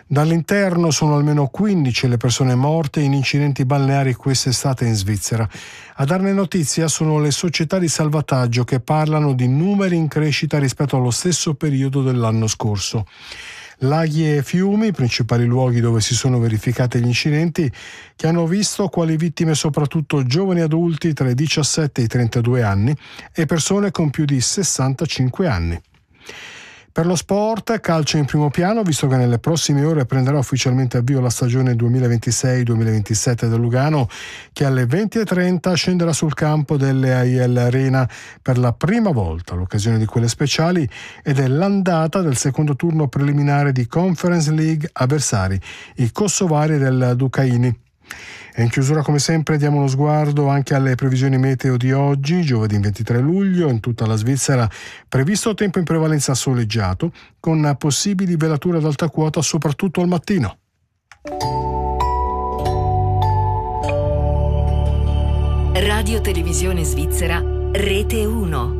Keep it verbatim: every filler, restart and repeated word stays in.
Dall'interno sono almeno quindici le persone morte in incidenti balneari quest'estate in Svizzera. A darne notizia sono le società di salvataggio che parlano di numeri in crescita rispetto allo stesso periodo dell'anno scorso. Laghi e fiumi, i principali luoghi dove si sono verificati gli incidenti, che hanno visto quali vittime soprattutto giovani adulti tra i diciassette e i trentadue anni e persone con più di sessantacinque anni. Per lo sport, calcio in primo piano, visto che nelle prossime ore prenderà ufficialmente avvio la stagione duemilaventisei duemilaventisette del Lugano, che alle venti e trenta scenderà sul campo delle A I L Arena per la prima volta, l'occasione di quelle speciali, ed è l'andata del secondo turno preliminare di Conference League avversari, i kosovari del Dukaini. E in chiusura, come sempre, diamo uno sguardo anche alle previsioni meteo di oggi, giovedì ventitré luglio. In tutta la Svizzera previsto tempo in prevalenza soleggiato, con possibili velature ad alta quota soprattutto al mattino. Radio Televisione Svizzera, Rete uno.